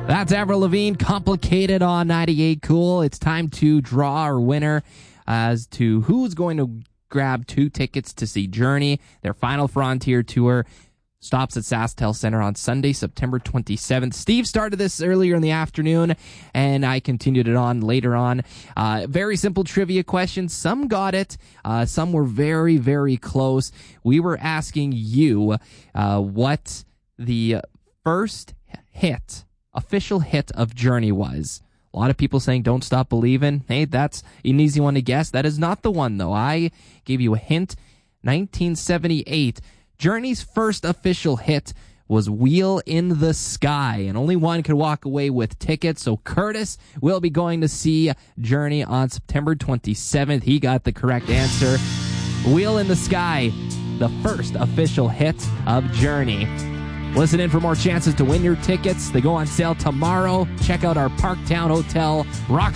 That's Avril Lavigne, Complicated on 98 Cool. It's time to draw our winner as to who's going to grab 2 tickets to see Journey. Their Final Frontier tour stops at SaskTel Center on Sunday, September 27th. Steve started this earlier in the afternoon, and I continued it on later on. Very simple trivia questions. Some got it. Some were very, very close. We were asking you what the first official hit of Journey was. A lot of people saying Don't Stop Believin'. Hey, that's an easy one to guess. That is not the one, though. I gave you a hint. 1978. Journey's first official hit was Wheel in the Sky, and only one could walk away with tickets. So Curtis will be going to see Journey on September 27th. He got the correct answer. Wheel in the Sky, the first official hit of Journey. Listen in for more chances to win your tickets. They go on sale tomorrow. Check out our Parktown Hotel Rock